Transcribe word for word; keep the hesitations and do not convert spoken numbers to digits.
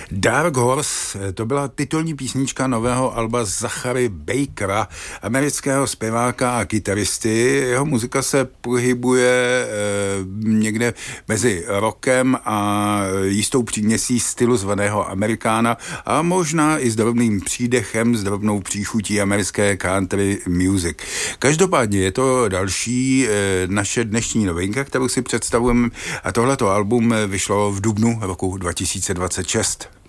Dark Horse, to byla titulní písnička nového alba Zachary Bakera, amerického zpěváka a kytaristy. Jeho muzika se pohybuje e, někde mezi rockem a jistou příměsí stylu zvaného Amerikána a možná i s drobným přídechem, s drobnou příchutí americké country music. Každopádně je to další e, naše dnešní novinka, kterou si představujeme, a tohleto album vyšlo v dubnu roku dva tisíce dvacet šest.